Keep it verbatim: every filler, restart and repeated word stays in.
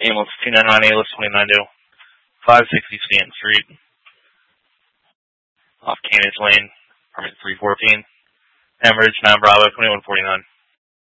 Amos two ninety-nine A, list twenty-nine to five sixty Stanton Street, off Canids Lane, apartment three fourteen, Hemorrhage, nine Bravo, twenty-one forty-nine.